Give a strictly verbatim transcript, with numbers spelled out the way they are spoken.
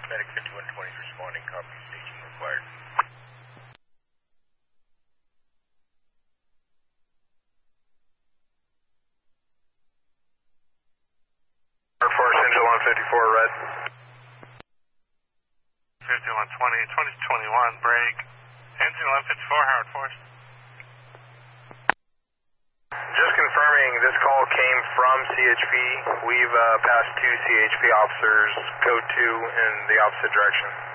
Medic fifty-one twenty is responding, copy, staging required. Air Force engine one fifty-four, red. fifty-one twenty, twenty twenty-one, break. Engine one fifty-four, Howard Force. Just confirming, this call came from C H P. We've uh, passed two C H P officers, code two in the opposite direction.